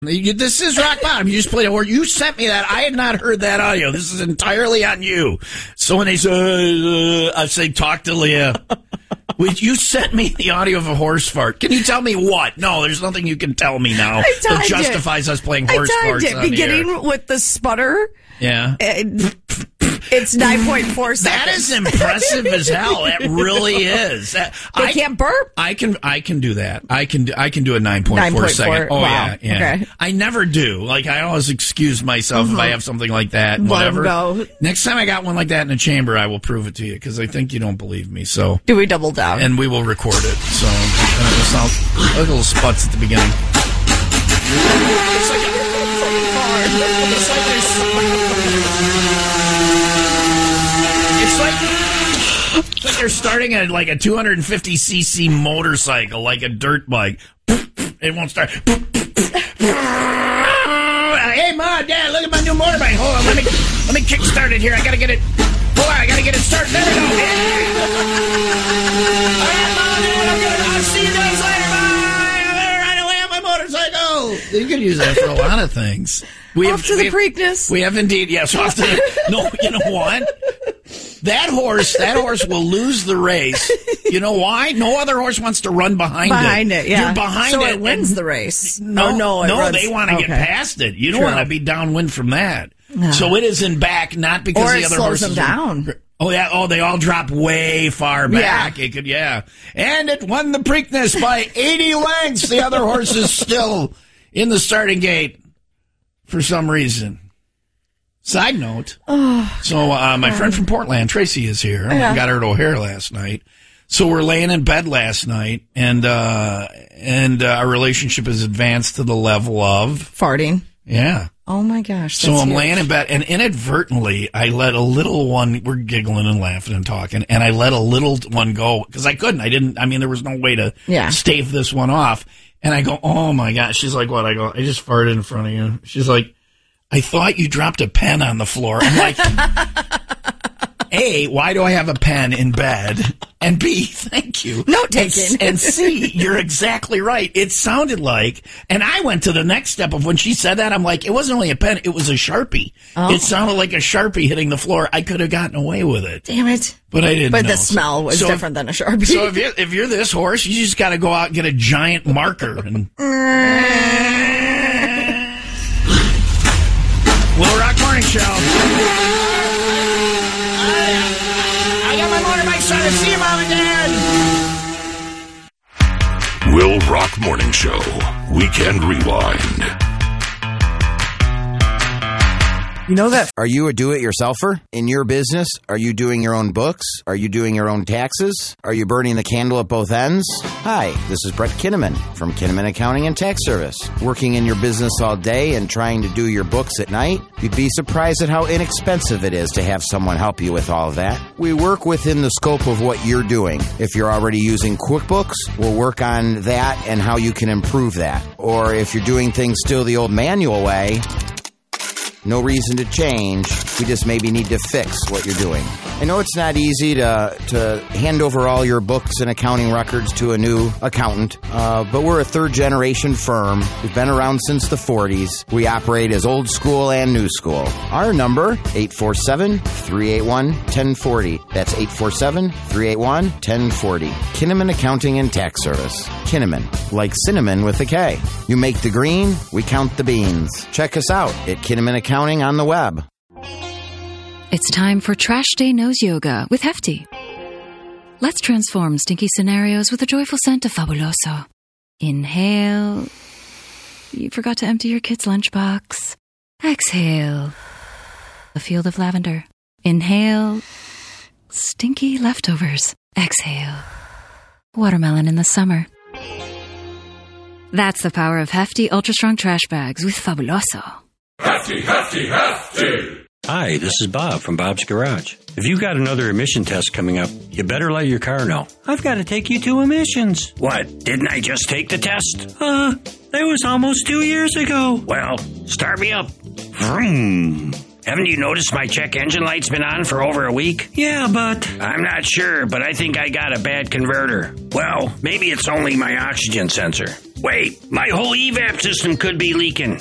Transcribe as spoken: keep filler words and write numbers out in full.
This is rock bottom. You just played it. Or you sent me that. I had not heard that audio. This is entirely on you. So when they say, uh, I say, talk to Leah. You sent me the audio of a horse fart. Can you tell me what? No, there's nothing you can tell me now that justifies it. us playing horse I farts it. on Beginning the air. with the sputter. Yeah. It, it's nine point four seconds. That is impressive as hell. It really is. They I can't burp? I can I can do that. I can do, I can do a nine point four second. Oh, wow. yeah. yeah. Okay. I never do. Like, I always excuse myself Mm-hmm. if I have something like that. And whatever. No. Next time I got one like that in the chamber, I will prove it to you because I think you don't believe me. So do we double down? And we will record it. So uh, it's not, like little sputs at the beginning. It's like a, it's like It's like, it's like they're starting at like a two hundred fifty c c motorcycle, like a dirt bike. It won't start. Hey, Mom, Dad, look at my new motorbike. Hold on, let me let me kickstart it here. I gotta get it. Hold on, I gotta get it started. There we go. All right, Mom, Dad, I'm gonna. I'll see you guys later. Bye. I'm gonna ride away on my motorcycle. You can use that for a lot of things. We off have, to we the have, Preakness. We have indeed, yes. Off to the, no, you know what? That horse, that horse will lose the race. You know why? No other horse wants to run behind, behind it. it. Yeah, You're behind so it. it wins and, the race. No, oh, no, it no, runs. they want to okay. get past it. You don't True. want to be downwind from that. No. So it is in back, not because or the it other slows horses them down. Are, oh yeah, oh they all drop way far back. Yeah. It could, yeah, and it won the Preakness by eighty lengths. The other horse is still in the starting gate for some reason. Side note, oh, so uh, my friend from Portland, Tracy, is here. Yeah. I got her at O'Hare last night. So we're laying in bed last night, and uh, and uh, our relationship has advanced to the level of farting. Yeah. Oh my gosh. So I'm huge. laying in bed, and inadvertently, I let a little one. We're giggling and laughing and talking, and I let a little one go because I couldn't. I didn't. I mean, there was no way to yeah. stave this one off. And I go, oh my gosh. She's like, what? I go, I just farted in front of you. She's like, I thought you dropped a pen on the floor. I'm like, A, why do I have a pen in bed? And B, thank you. Note taking. And, and C, you're exactly right. It sounded like, and I went to the next step of when she said that, I'm like, it wasn't only a pen, it was a Sharpie. Oh. It sounded like a Sharpie hitting the floor. I could have gotten away with it. Damn it. But I didn't But know. the smell was so, different than a Sharpie. So if you're, if you're this horse, you just got to go out and get a giant marker and... Will Rock Morning Show. I, I got my motorbike started. See you, Mom and Dad. Will Rock Morning Show. Weekend Rewind. You know that? Are you a do-it-yourselfer in your business? Are you doing your own books? Are you doing your own taxes? Are you burning the candle at both ends? Hi, this is Brett Kinnaman from Kinnaman Accounting and Tax Service. Working in your business all day and trying to do your books at night? You'd be surprised at how inexpensive it is to have someone help you with all of that. We work within the scope of what you're doing. If you're already using QuickBooks, we'll work on that and how you can improve that. Or if you're doing things still the old manual way, no reason to change. We just maybe need to fix what you're doing. I know it's not easy to to hand over all your books and accounting records to a new accountant, uh, but we're a third-generation firm. We've been around since the forties. We operate as old school and new school. Our number, eight four seven, three eight one, one zero four zero. That's eight four seven, three eight one, one zero four zero. Kinnaman Accounting and Tax Service. Kinnaman, like cinnamon with a K. You make the green, we count the beans. Check us out at Kinnaman Accounting on the web. It's time for Trash Day Nose Yoga with Hefty. Let's transform stinky scenarios with a joyful scent of Fabuloso. Inhale. You forgot to empty your kid's lunchbox. Exhale. A field of lavender. Inhale. Stinky leftovers. Exhale. Watermelon in the summer. That's the power of Hefty Ultra Strong Trash Bags with Fabuloso. Hefty, hefty, hefty! Hi, this is Bob from Bob's Garage. If you've got another emission test coming up, you better let your car know. I've got to take you to emissions. What, didn't I just take the test? Uh, that was almost two years ago. Well, start me up. Vroom. Haven't you noticed my check engine light's been on for over a week? Yeah, but... I'm not sure, but I think I got a bad converter. Well, maybe it's only my oxygen sensor. Wait, my whole E VAP system could be leaking.